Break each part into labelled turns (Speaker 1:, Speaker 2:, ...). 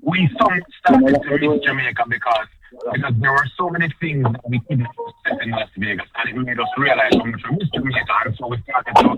Speaker 1: we started to reach Jamaica because there were so many things that we couldn't set in Las Vegas, and it made us realize how much we miss Jamaica, and so we started to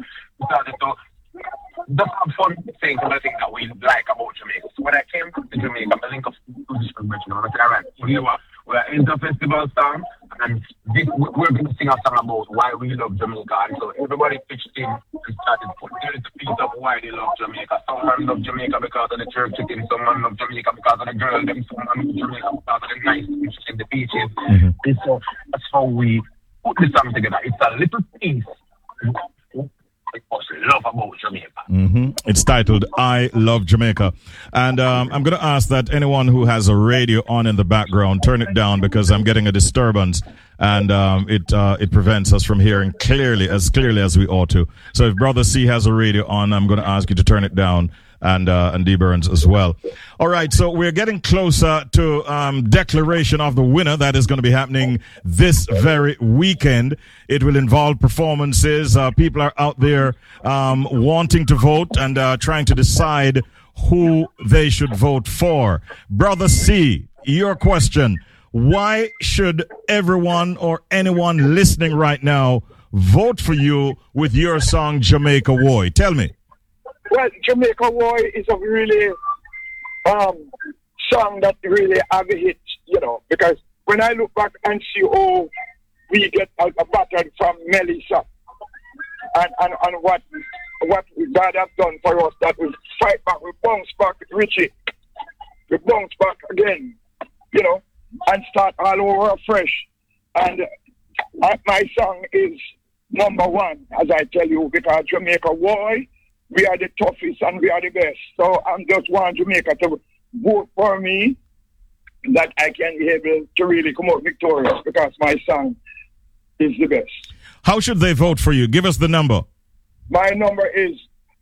Speaker 1: just have fun saying some of the things that we like about Jamaica. So when I came to Jamaica, I think of musician mentioned, I said, all right, we're into festival song, and we're going to sing a song about why we love Jamaica. And so everybody pitched in and started putting a piece of why they love Jamaica. Someone love Jamaica because of the jerk chicken, someone love Jamaica because of the girl, then someone love Jamaica because of the nice things in the beaches. And so that's how we put the song together. It's a little piece love about Jamaica.
Speaker 2: It's titled I Love Jamaica. And I'm going to ask that anyone who has a radio on in the background, turn it down because I'm getting a disturbance and it prevents us from hearing clearly as we ought to. So if Brother C has a radio on, I'm going to ask you to turn it down, and D Burns as well. All right, so we're getting closer to declaration of the winner. That is going to be happening this very weekend. It will involve performances. People are out there wanting to vote and trying to decide who they should vote for. Brother C, your question. Why should everyone or anyone listening right now vote for you with your song Jamaica Woy? Tell me.
Speaker 3: Well, Jamaica Woy is a really song that really have a hit, because when I look back and see we get a pattern from Melissa and what God has done for us, that we fight back, we bounce back with Richie, we bounce back again, and start all over afresh. And my song is number one, as I tell you, because Jamaica Woy, we are the toughest and we are the best. So I'm just want Jamaica to vote for me, that I can be able to really come out victorious, because my song is the best.
Speaker 2: How should they vote for you? Give us the number.
Speaker 3: My number is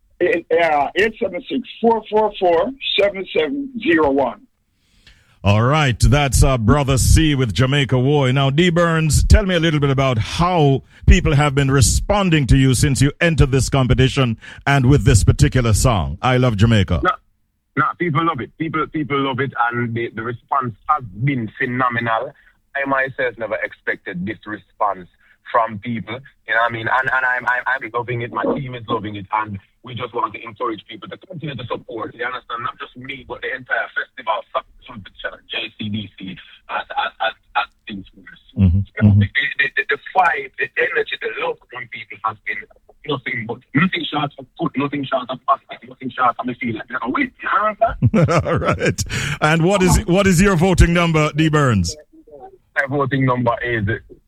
Speaker 3: 876-444-7701.
Speaker 2: All right, that's Brother C with Jamaica Woy. Now, D Burns, tell me a little bit about how people have been responding to you since you entered this competition and with this particular song, I Love Jamaica.
Speaker 1: No, people love it. People love it, and the response has been phenomenal. I myself never expected this response from people, you know what I mean? And I'm loving it, my team is loving it, and we just want to encourage people to continue to support, you understand, not just me, but the entire festival, JCDC, as things worse. The fight, the energy, the love from people has been nothing short of good, nothing short of positive, nothing short of the feeling. Wait, you understand?
Speaker 2: All right. And what is your voting number, D Burns?
Speaker 1: My voting number is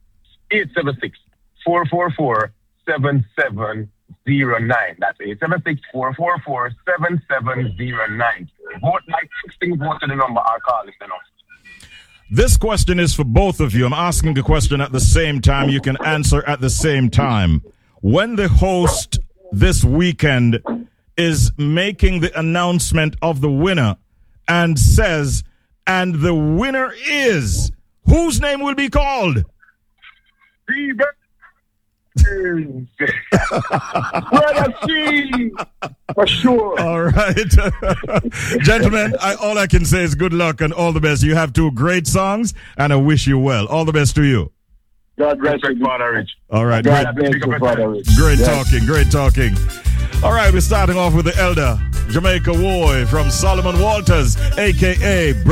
Speaker 1: 876-444-7709. That's 876-444-7709. Vote like 16 votes to the number are calling the number.
Speaker 2: This question is for both of you. I'm asking the question at the same time. You can answer at the same time. When the host this weekend is making the announcement of the winner and says, and the winner is, whose name will be called?
Speaker 3: Brother C, for sure.
Speaker 2: All right. Gentlemen, all I can say is good luck and all the best. You have two great songs, and I wish you well. All the best to you.
Speaker 3: God bless you,
Speaker 1: Father Rich.
Speaker 2: All right.
Speaker 3: God bless you, Father Rich.
Speaker 2: Great talking. All right, we're starting off with the elder, Jamaica Woy from Solomon Walters, a.k.a.